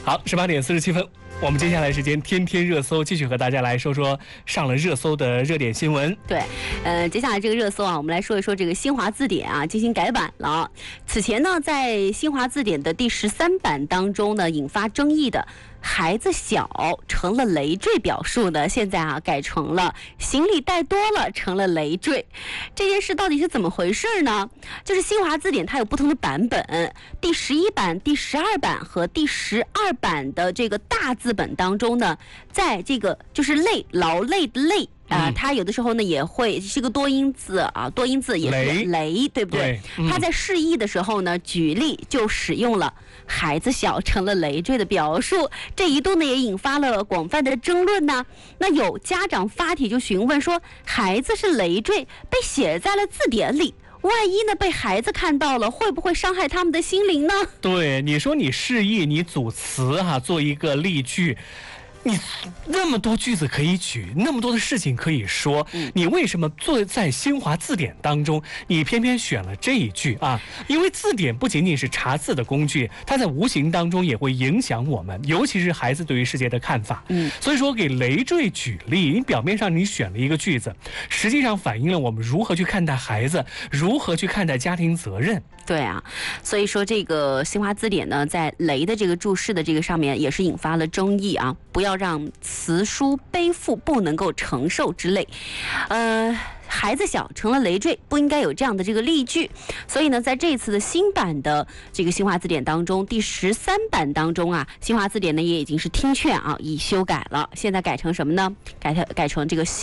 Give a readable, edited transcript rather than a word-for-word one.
好，18:47，我们接下来时间天天热搜，继续和大家来说说上了热搜的热点新闻。 对，接下来这个热搜啊，我们来说一说这个新华字典啊进行改版了。此前呢，在新华字典的第13版当中呢，引发争议的孩子小成了累赘表述呢，现在啊改成了行李带多了成了累赘。这件事到底是怎么回事呢？就是新华字典它有不同的版本，第11版、第12版和第12版的这个大字本当中呢，在这个就是累劳累的累。它有的时候呢也会是个多音字啊，多音字也是雷，对不对？它在释义的时候呢，举例就使用了孩子小成了累赘的表述，这一度呢也引发了广泛的争论呢。那有家长发帖就询问说，孩子是累赘被写在了字典里，万一呢被孩子看到了，会不会伤害他们的心灵呢？ 对，你说你释义，你组词做一个例句。你那么多句子可以举，那么多的事情可以说，你为什么坐在新华字典当中，你偏偏选了这一句啊？因为字典不仅仅是查字的工具，它在无形当中也会影响我们，尤其是孩子对于世界的看法。所以说给累赘举例，你表面上你选了一个句子，实际上反映了我们如何去看待孩子，如何去看待家庭责任。 对啊，所以说这个新华字典呢，在雷的这个注释的这个上面也是引发了争议啊，不要让词书背负不能够承受之类。孩子小成了累赘，不应该有这样的这个例句。所以呢，在这次的新版的这个新华字典当中，第13版当中啊，新华字典呢也已经是听劝啊，已修改了。现在改成什么呢？改成这个